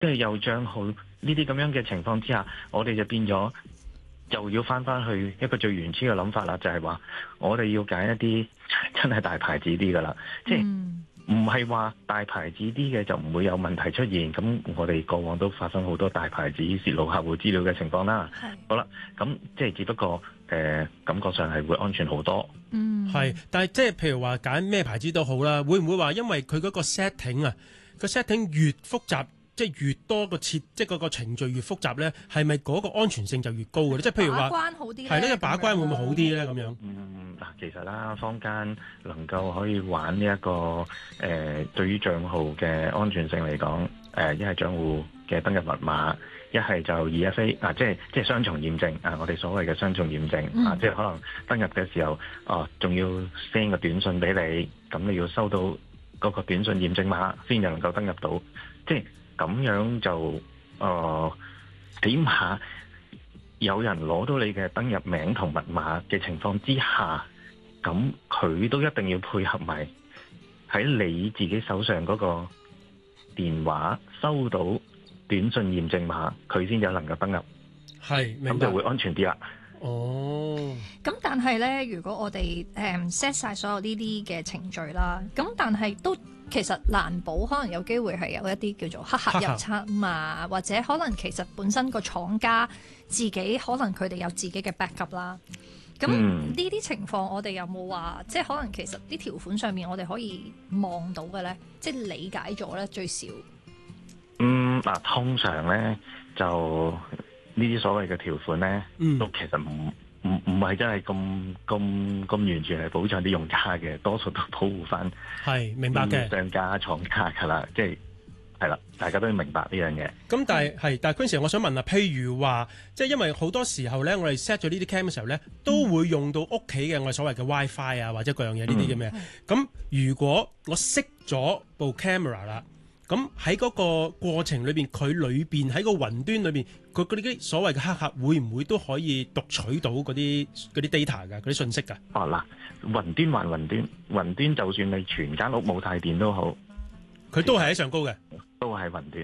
即係有帳號呢啲咁樣嘅情況之下，我哋就變咗就要翻去一個最原始嘅諗法啦，就係話我哋要揀一啲真係大牌子啲噶啦，即係唔係話大牌子啲嘅就唔會有問題出現。咁我哋過往都發生好多大牌子泄露客戶資料嘅情況啦。好啦，咁即係只不過感覺上係會安全好多。 係，但係即係譬如話揀咩牌子都好啦，會唔會話因為佢嗰個 setting 啊，個 setting 越複雜，即係越多個即係嗰個程序越複雜咧，係咪嗰個安全性就越高嘅咧？即係譬如話把關好啲， 係呢個把關會唔會好啲咧？咁樣嗱，其實啦，坊間能夠可以玩呢一個對於帳號嘅安全性嚟講，一係帳戶嘅登入密碼，一係就 2FA 即係雙重驗證我哋所謂嘅雙重驗證即係可能登入嘅時候仲要 send 個短信俾你，咁你要收到嗰個短信驗證碼先至能夠登入到，即係咁樣就起碼有人攞到你嘅登入名同密碼嘅情況之下，咁佢都一定要配合埋喺你自己手上嗰個電話收到短信驗證碼，佢先有能夠登入。 係，明白， 咁就會安全啲啦。 哦，咁但係咧，如果我哋set 晒所有呢啲嘅程序啦，咁但係都其實難保可能有機會係有一啲叫做黑客入侵啊，或者可能其實本身個廠家自己可能佢哋有自己嘅 backup 啦。咁呢啲情況我哋有冇話，即係可能其實啲條款上面我哋可以望到嘅咧，即係理解咗咧最少。 通常咧就呢啲所謂嘅條款咧，都其實唔係真係咁完全係保障啲用家嘅，多數都保護翻係明白嘅商家廠家噶啦，即係啦，大家都要明白呢樣嘢。 咁但係 Queenie， 我想問啊，譬如話即係因為好多時候咧，我哋 set 咗呢啲 cam 嘅時候咧，都會用到屋企嘅我哋所謂嘅 WiFi 啊，或者各樣嘢呢啲嘅咩？咁如果我熄咗部 camera 啦，咁喺嗰個過程裏邊，佢裏邊喺個雲端裏邊，佢嗰啲所謂嘅黑客會唔會都可以讀取到嗰啲 data 㗎，嗰啲信息㗎？ 嗱，雲端還雲端，雲端就算你全間屋冇太電都好， 佢都係喺上高嘅， 都係雲端。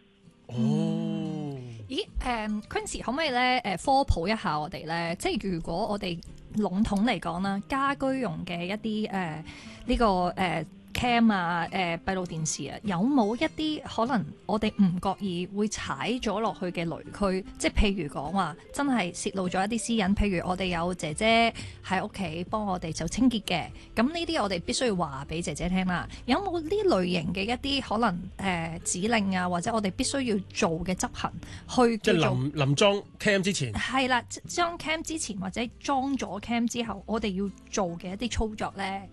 咦，Queenie 可唔可以咧科普一下我哋咧？即係如果我哋籠統嚟講啦，家居用嘅一啲呢個cam 啊，閉路電視啊，有冇一啲可能我哋唔覺意會踩咗落去嘅雷區？即係譬如講話真係泄露咗一啲私隱，譬如我哋有姐姐喺屋企幫我哋就清潔嘅，咁呢啲我哋必須要話俾姐姐聽啦。有冇呢類型嘅一啲可能指令啊，或者我哋必須要做嘅執行去即係臨裝 cam 之前？ 係啦，裝 cam 之前或者裝咗 cam 之後，我哋要做嘅一啲操作咧。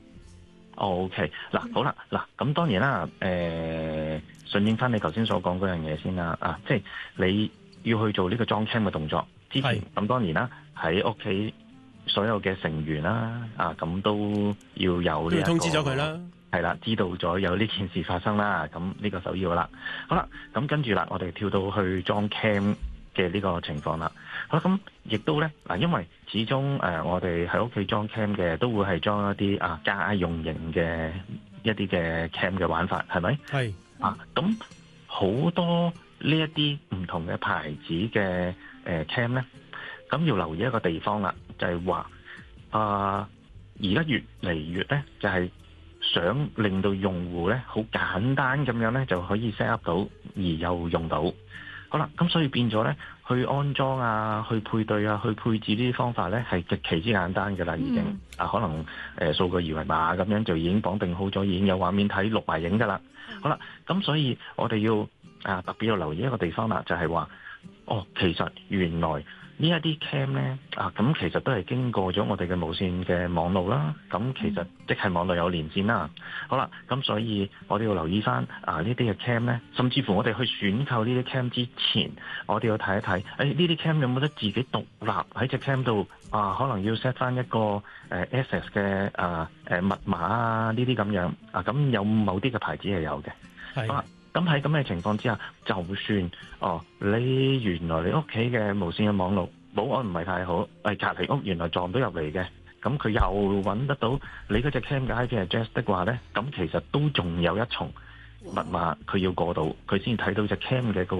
OK， 好啦，咁當然啦，順應翻你頭先所講嗰樣嘢先啦，即係你要去做呢個裝 cam 嘅動作之前，咁當然啦，喺屋企所有嘅成員啦，咁都要有呢一個通知咗佢啦， 係啦，知道咗有呢件事發生啦，咁呢個首要啦。好啦，咁跟住啦，我哋跳到去裝 cam 嘅呢個情況啦。好啦，咁亦都咧因為始終我哋喺屋企裝 cam 嘅都會係裝一啲家用型嘅一啲嘅 cam 嘅玩法，係咪？ 係咁好多呢一啲唔同嘅牌子嘅cam 咧，咁要留意一個地方啦，就係話而家越嚟越咧，就係想令到用戶咧好簡單咁樣咧就可以 set up 到，而又用到。好啦，咁所以變咗咧，去安裝啊、去配對啊、去配置呢啲方法咧，係極其之簡單㗎啦，已經可能掃個二維碼咁樣就已經綁定好咗，已經有畫面睇、錄埋影㗎啦。好啦，咁所以我哋要特別要留意一個地方啦，就係話，其實原來呢一啲 cam 咧咁其實都係經過咗我哋嘅無線嘅網路啦，咁其實即係網絡有連線啦。好啦，咁所以我哋要留意翻呢啲嘅 cam 咧，甚至乎我哋去選購呢啲 cam 之前，我哋要睇一睇，呢啲 cam 有冇得自己獨立喺隻 cam 度可能要 set 翻一個access 嘅密碼啊，呢啲咁樣咁有某啲嘅牌子係有嘅。係。咁喺咁嘅情況之下，就算你原來你屋企嘅無線嘅網絡保安唔係太好，隔離屋原來撞到入嚟嘅，咁佢又揾得到你嗰隻 cam 嘅 IP address 的話呢，咁其實都仲有一重密碼，佢要過到，佢先睇到隻 cam 嘅嗰